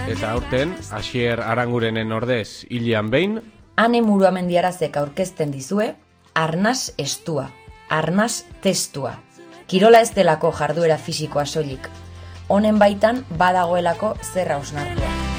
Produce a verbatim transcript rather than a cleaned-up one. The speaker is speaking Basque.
Eta aurten, Asier Arangurenen ordez hilian behin, Ane Muruamendiarazek aurkezten dizue, arnas estua, arnas testua. Kirola ez delako jarduera fisikoa soilik. Honen baitan badagoelako zer hausnartua.